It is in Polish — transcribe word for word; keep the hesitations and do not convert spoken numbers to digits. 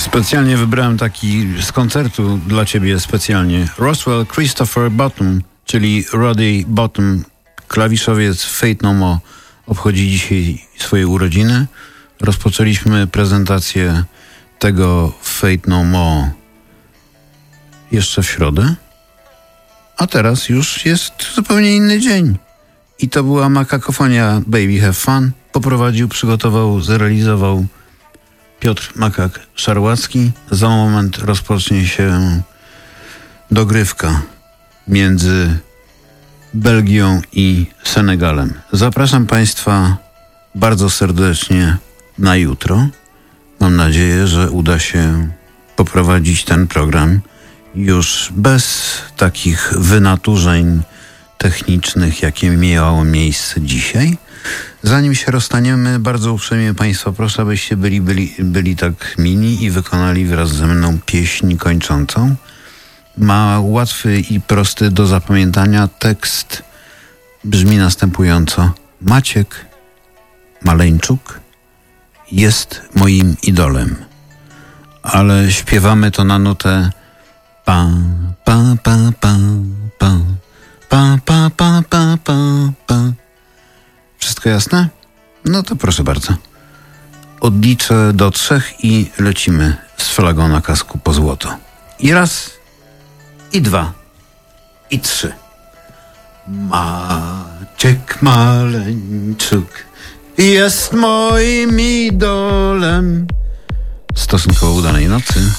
Specjalnie wybrałem taki z koncertu dla ciebie specjalnie. Roswell Christopher Bottom, czyli Roddy Bottom, klawiszowiec Faith No More, obchodzi dzisiaj swoje urodziny. Rozpoczęliśmy prezentację tego Faith No More jeszcze w środę, a teraz już jest zupełnie inny dzień. I to była Makakofonia Baby Have Fun. Poprowadził, przygotował, zrealizował Piotr Makak-Szarłacki. Za moment rozpocznie się dogrywka między Belgią i Senegalem. Zapraszam Państwa bardzo serdecznie na jutro. Mam nadzieję, że uda się poprowadzić ten program już bez takich wynaturzeń technicznych, jakie miało miejsce dzisiaj. Zanim się rozstaniemy, bardzo uprzejmie Państwa proszę, abyście byli, byli, byli tak mili i wykonali wraz ze mną pieśń kończącą. Ma łatwy i prosty do zapamiętania tekst. Brzmi następująco. Maciek Maleńczuk jest moim idolem. Ale śpiewamy to na nutę pa, pa, pa, pa, pa, pa, pa, pa, pa, pa, pa. Wszystko jasne? No to proszę bardzo. Odliczę do trzech i lecimy z flagą na kasku po złoto. I raz, i dwa, i trzy. Maciek Maleńczuk jest moim idolem. Stosunkowo udanej nocy.